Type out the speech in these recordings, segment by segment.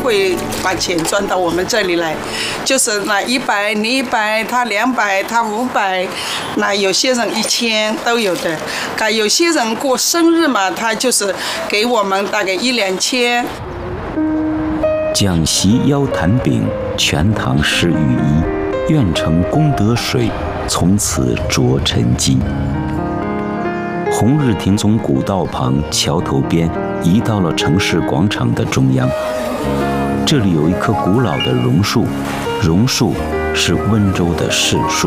会把钱转到我们这里来，就是那100你100，他200，他500，那有些人1000都有的。有些人过生日嘛，他就是给我们大概1、2千。 讲席邀坛饼，全堂施御衣，愿成功德水，从此着尘机。红日亭从古道旁桥头边移到了城市广场的中央。这里有一棵古老的榕树，榕树是温州的市树。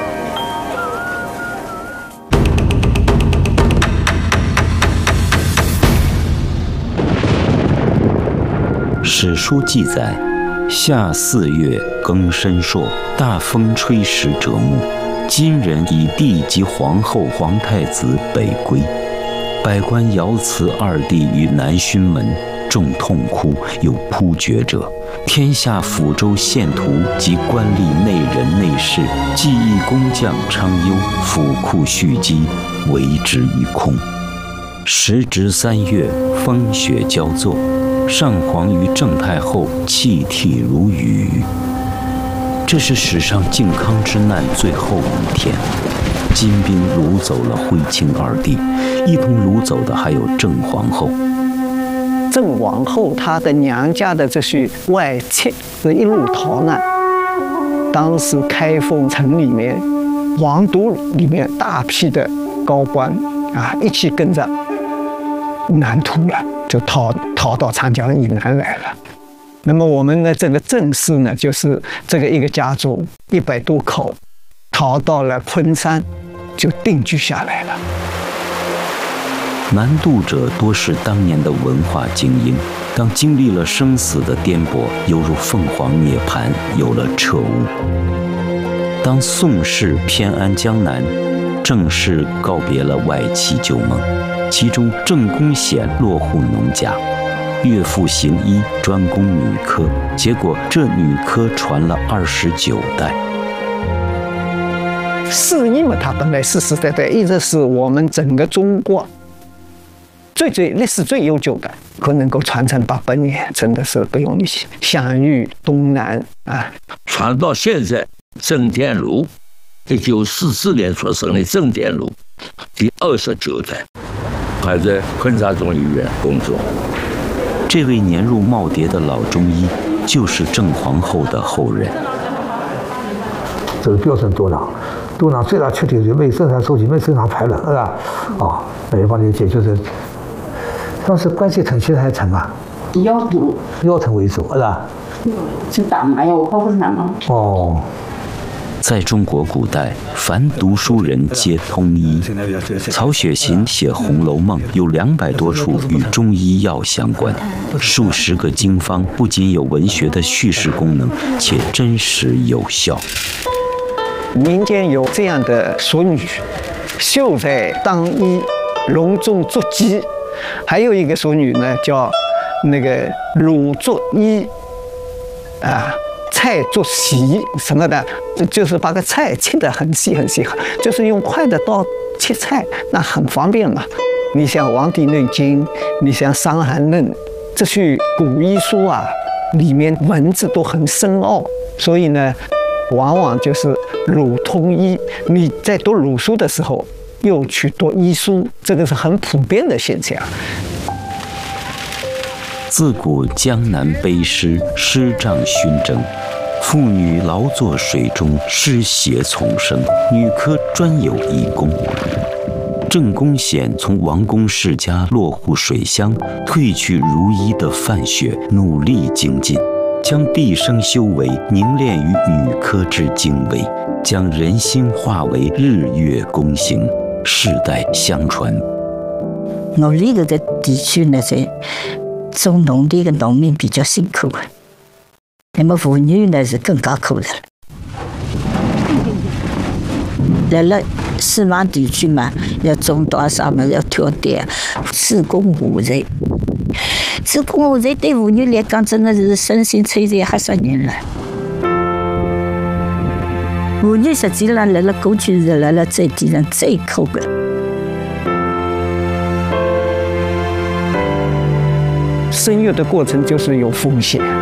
史书记载，夏4月庚申朔，大风吹石折木，金人以帝及皇后、皇太子北归，百官遥辞二帝于南薰门，众痛哭，有扑厥者。天下抚州县徒及官吏内人内侍，技艺工匠昌优，府库蓄积，为之一空。时值3月，风雪交作，上皇于郑太后泣涕如雨。这是史上靖康之难最后一天，金兵掳走了徽钦二帝，一同掳走的还有郑皇后。 郑王后她的娘家的这些外戚是一路逃难，当时开封城里面、王都里面大批的高官啊，一起跟着南渡了，就逃到长江以南来了。那么我们的这个郑氏呢，就是这个一个家族100多口，逃到了昆山，就定居下来了。 南渡者多是当年的文化精英，当经历了生死的颠簸，犹如凤凰涅槃，有了彻悟。当宋氏偏安江南，郑氏告别了外戚旧梦，其中郑公显落户农家，岳父行医专攻女科，结果这女科传了29代。 四医嘛，它本来世世代代一直是我们整个中国最历史最悠久的，可能够传承800年，真的是不容易。享誉东南啊， 传到现在，郑殿儒1944年出生的郑殿儒第29代，还在昆山中医院工作。 这位年入耄耋的老中医，就是郑皇后的后人。 这个标准多囊，多囊最大缺点就是没正常周期，没正常排卵，是吧？那一方面解决这。当时关节疼其实还疼啊，腰疼为主，是吧？ 吃大麻药，我可不是吗？ 在中国古代，凡读书人皆通医。曹雪芹写《红楼梦》有200多处与中医药相关，数十个经方不仅有文学的叙事功能，且真实有效。 民间有这样的俗语：秀才当医，隆中作鸡。还有一个俗语呢，叫那个卤做衣菜做席什么的，就是把个菜切得很细很细，就是用筷子刀切菜，那很方便嘛。你像《黄帝内经》，你像《伤寒论》，这些古医书啊，里面文字都很深奥，所以呢，往往就是鲁通医。你在读鲁书的时候，又去读医书，这个是很普遍的现象。 自古江南卑湿，湿障熏蒸，妇女劳作水中，湿邪丛生，女科专有医功。郑公显从王公世家落户水乡，褪去儒医的范雪，努力精进，将毕生修为凝练于女科之精微，将人心化为日月功行，世代相传。 我这个的地区呢，是种农地的农民比较辛苦，那么妇女呢是更加苦的。来了四川地区嘛，要种多少嘛，要挑担，自工无人。自工无人对妇女来讲，真的是身心摧残吓死人了。妇女实际上来了过去是来了这地上最苦的。 生育的过程就是有风险。